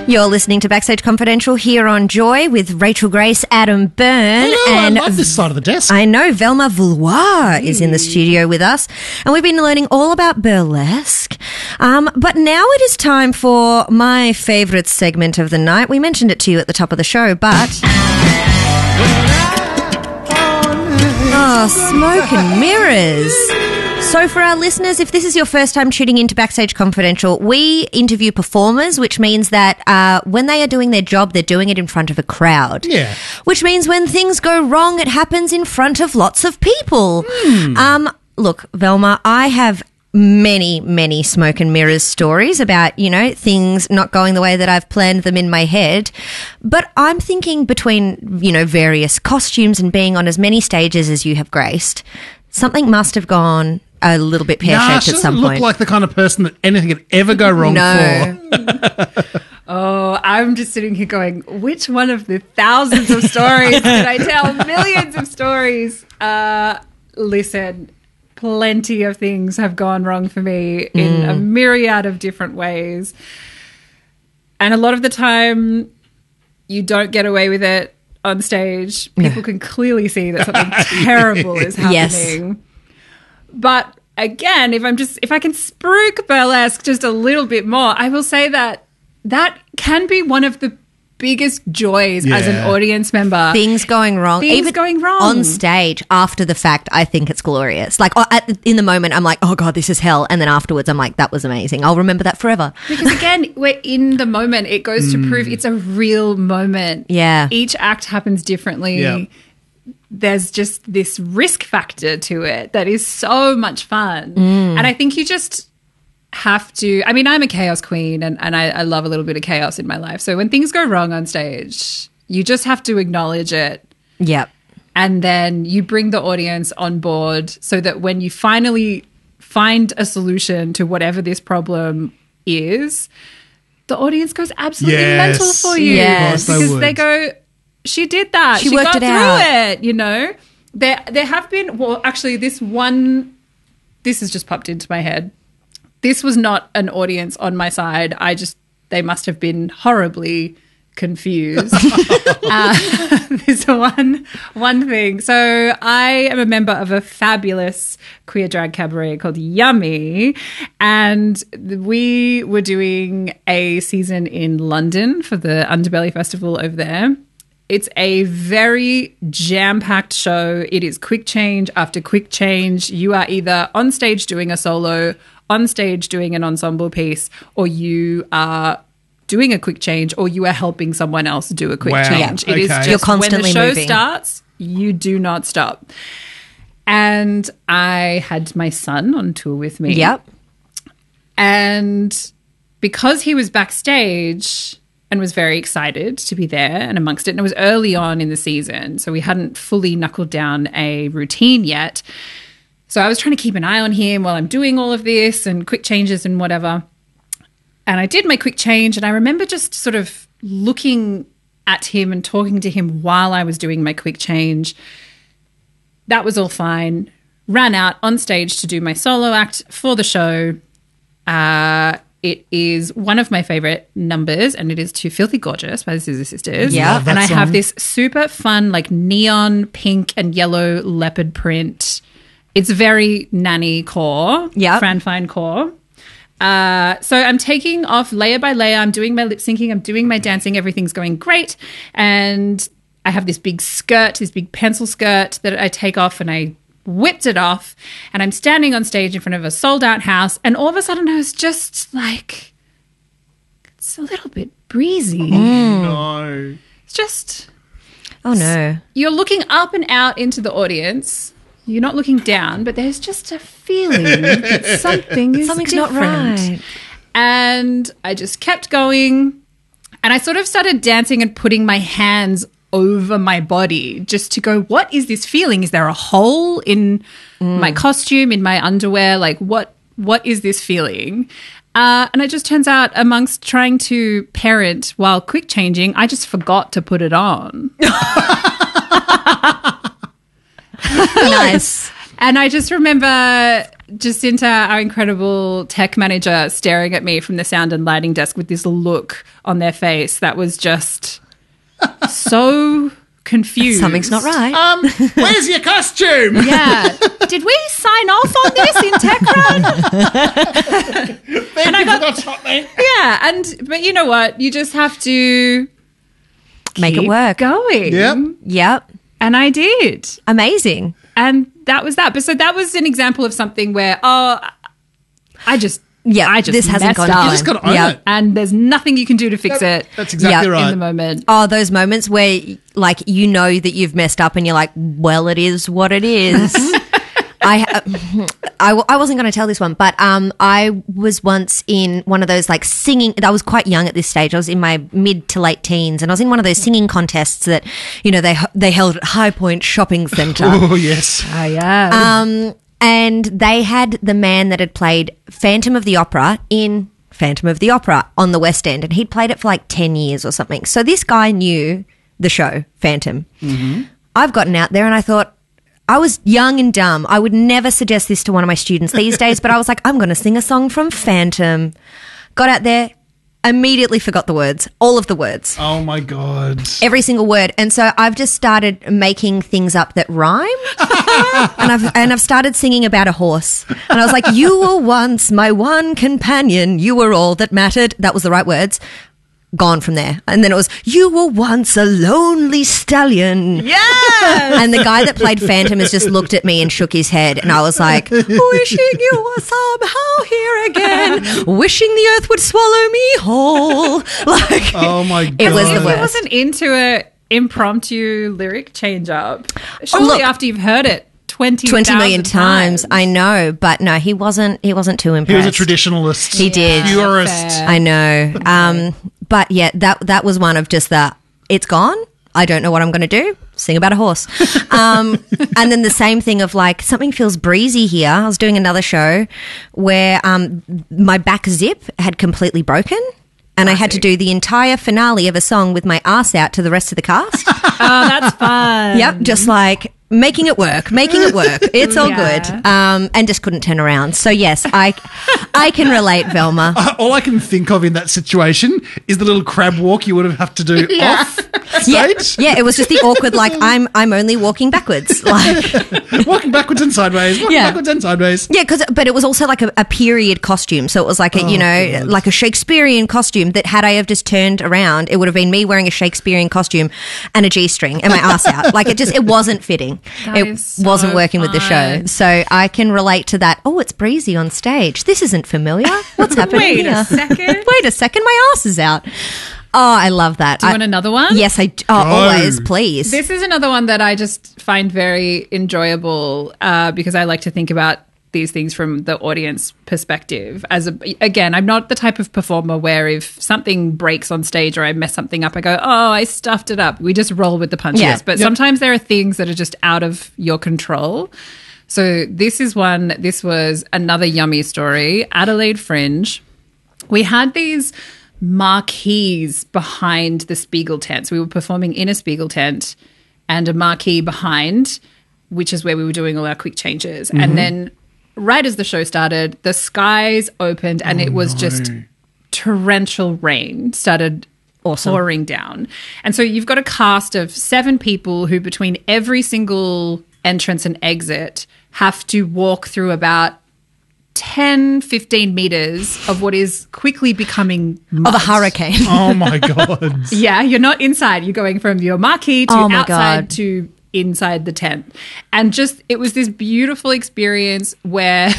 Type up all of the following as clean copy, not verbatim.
You're listening to Backstage Confidential here on Joy with Rachel Grace, Adam Byrne. Hello, and I love this side of the desk. I know, Velma Vouloir is in the studio with us, and we've been learning all about burlesque. But now it is time for my favourite segment of the night. We mentioned it to you at the top of the show, but... Smoke and mirrors. So for our listeners, if this is your first time tuning into Backstage Confidential, we interview performers, which means that when they are doing their job, they're doing it in front of a crowd. Yeah. Which means when things go wrong, it happens in front of lots of people. Look, Velma, I have many smoke and mirrors stories about, things not going the way that I've planned them in my head. But I'm thinking between, various costumes and being on as many stages as you have graced, something must have gone a little bit pear-shaped at some point. She doesn't look like the kind of person that anything could ever go wrong for. Oh, I'm just sitting here going, which one of the thousands of stories did I tell? Millions of stories. Listen, plenty of things have gone wrong for me in a myriad of different ways. And a lot of the time, you don't get away with it on stage. People can clearly see that something terrible is happening. Yes. But again, if I can spruik burlesque just a little bit more, I will say that can be one of the biggest joys as an audience member. Things going wrong. Even going wrong. On stage, after the fact, I think it's glorious. Like, in the moment, I'm like, oh, God, this is hell. And then afterwards, I'm like, that was amazing. I'll remember that forever. Because, again, we're in the moment. It goes to prove it's a real moment. Yeah. Each act happens differently. Yeah. There's just this risk factor to it that is so much fun. And I think you just have to, I'm a chaos queen and I love a little bit of chaos in my life. So when things go wrong on stage, you just have to acknowledge it. Yep. And then you bring the audience on board so that when you finally find a solution to whatever this problem is, the audience goes absolutely mental for you. Yes. Because they go, she did that. She worked got it through out. it, There have been, well, actually this has just popped into my head. This was not an audience on my side. They must have been horribly confused. There's one thing. So I am a member of a fabulous queer drag cabaret called Yummy, and we were doing a season in London for the Underbelly Festival over there. It's a very jam-packed show. It is quick change after quick change. You are either on stage doing a solo, on stage doing an ensemble piece, or you are doing a quick change, or you are helping someone else do a quick change. It is just You're constantly when the show moving. starts, you do not stop. And I had my son on tour with me. Yep. And because he was backstage and was very excited to be there and amongst it, and it was early on in the season, so we hadn't fully knuckled down a routine yet. So I was trying to keep an eye on him while I'm doing all of this and quick changes and whatever. And I did my quick change, and I remember just sort of looking at him and talking to him while I was doing my quick change. That was all fine. Ran out on stage to do my solo act for the show. It is one of my favorite numbers, and it is To Filthy Gorgeous by the Scissor Sisters. Yeah. And I have this super fun, like neon pink and yellow leopard print. It's very nanny core, Fran Fine core. So I'm taking off layer by layer. I'm doing my lip syncing. I'm doing my dancing. Everything's going great. And I have this big skirt, this big pencil skirt that I take off, and I whipped it off. And I'm standing on stage in front of a sold out house. And all of a sudden I was just like, it's a little bit breezy. No. It's just... Oh, no. You're looking up and out into the audience. You're not looking down, but there's just a feeling that something's Something's different. not right. And I just kept going, and I sort of started dancing and putting my hands over my body just to go, what is this feeling? Is there a hole in my costume, in my underwear? Like, what is this feeling? And it just turns out, amongst trying to parent while quick changing, I just forgot to put it on. Nice. And I just remember Jacinta, our incredible tech manager, staring at me from the sound and lighting desk with this look on their face that was just so confused. Something's not right. Where's your costume? Yeah. Did we sign off on this in TechRun? And I got something. Yeah. But you know what? You just have to Make it keep work. going. Yep. Yep. And I did. Amazing. And that was that. But so that was an example of something where, I just this hasn't messed gone up. You just got to own Yeah. it. And there's nothing you can do to fix it That's exactly Yeah, right. in the moment. Oh, those moments where, like, you know that you've messed up and you're like, well, it is what it is. I wasn't going to tell this one, but I was once in one of those, like, singing. I was quite young at this stage. I was in my mid to late teens, and I was in one of those singing contests that, you know, they held at High Point Shopping Centre. Oh, yes. Oh, yeah. And they had the man that had played Phantom of the Opera in Phantom of the Opera on the West End, and he'd played it for like 10 years or something. So this guy knew the show, Phantom. Mm-hmm. I've gotten out there and I thought, I was young and dumb. I would never suggest this to one of my students these days, but I was like, I'm going to sing a song from Phantom. Got out there, immediately forgot the words, all of the words. Oh, my God. Every single word. And so I've just started making things up that rhyme. and I've started singing about a horse. And I was like, you were once my one companion. You were all that mattered. That was the right words. Gone from there. And then it was, you were once a lonely stallion. Yes! And the guy that played Phantom has just looked at me and shook his head. And I was like, wishing you were somehow here again. Wishing the earth would swallow me whole. Like, Oh, my God. It was the If worst. he wasn't into a impromptu lyric change up, surely look. after you've heard it 20 million times. I know, but no, he wasn't too impressed. He was a traditionalist. He did. Purist. fair. I know. But yeah, that was one of just the, it's gone. I don't know what I'm going to do. Sing about a horse. And then the same thing of like, something feels breezy here. I was doing another show where my back zip had completely broken. And I had to do the entire finale of a song with my ass out to the rest of the cast. Oh, that's fun. Yep, just like making it work. It's all Yeah. good. And just couldn't turn around. So yes, I can relate, Velma. All I can think of in that situation is the little crab walk you would have to do off Yeah, stage. yeah, it was just the awkward, like, I'm only walking backwards. Like, Walking backwards and sideways. Walking Yeah. backwards and sideways. yeah, but it was also like a period costume. So it was like God. like a Shakespearean costume that had I have just turned around, it would have been me wearing a Shakespearean costume and a G-string and my ass out. Like it wasn't fitting. That It is so wasn't working with the show. fun. So I can relate to that. Oh, it's breezy on stage. This isn't familiar. What's happening Wait here? a second. Wait a second. My ass is out. Oh, I love that. Do you want another one? Yes, I do. Oh, always, please. This is another one that I just find very enjoyable because I like to think about these things from the audience perspective. Again, I'm not the type of performer where if something breaks on stage or I mess something up, I go, oh, I stuffed it up. We just roll with the punches. Yeah. But sometimes there are things that are just out of your control. So this was another yummy story. Adelaide Fringe. We had these marquees behind the Spiegel tent. So we were performing in a Spiegel tent and a marquee behind, which is where we were doing all our quick changes. And then right as the show started, the skies opened and it was just torrential rain started pouring down. And so you've got a cast of 7 people who between every single entrance and exit have to walk through about 10, 15 meters of what is quickly becoming mud. of a hurricane. Oh, my God. Yeah, you're not inside. You're going from your marquee to Oh my outside God. to inside the tent. And just, it was this beautiful experience where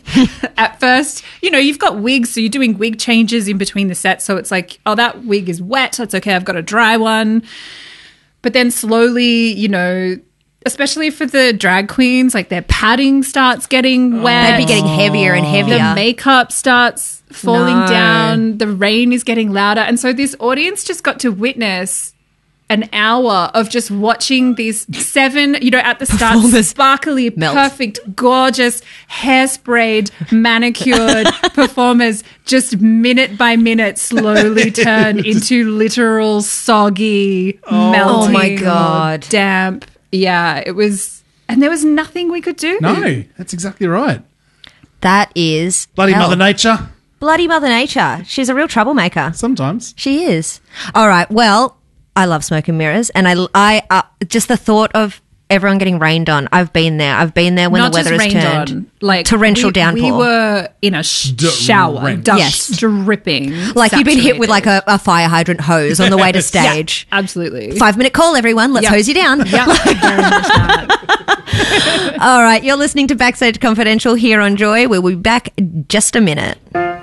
at first, you've got wigs, so you're doing wig changes in between the sets. So it's like, oh, that wig is wet. That's okay. I've got a dry one. But then slowly, especially for the drag queens, like their padding starts getting wet. They'd be getting heavier and heavier. The makeup starts falling No. down. The rain is getting louder. And so this audience just got to witness an hour of just watching these 7, at the start, Performers sparkly, melt. perfect, gorgeous, hairsprayed, manicured performers just minute by minute slowly turn into literal soggy, melting, Oh my God. damp. Yeah, it was and there was nothing we could do. No, that's exactly right. That is Bloody hell. Mother Nature. Bloody Mother Nature. She's a real troublemaker. Sometimes. She is. All right. Well, I love smoke and mirrors, and I just the thought of everyone getting rained on. I've been there. I've been there when Not the weather just has rained turned. on, like torrential we downpour. We were in a shower, Drenched. dust dripping. Like you've been hit with like saturated. a fire hydrant hose on the way to stage. Yeah, absolutely. 5-minute call, everyone. Let's Yeah. hose you down. Yeah, very much that. All right. You're listening to Backstage Confidential here on Joy. We'll be back in just a minute.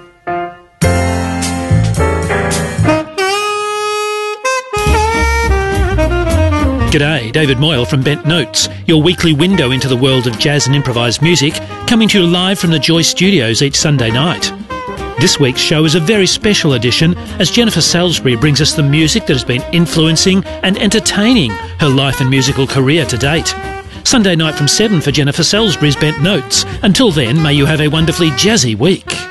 G'day, David Moyle from Bent Notes, your weekly window into the world of jazz and improvised music, coming to you live from the Joy Studios each Sunday night. This week's show is a very special edition as Jennifer Salisbury brings us the music that has been influencing and entertaining her life and musical career to date. Sunday night from 7 for Jennifer Salisbury's Bent Notes. Until then, may you have a wonderfully jazzy week.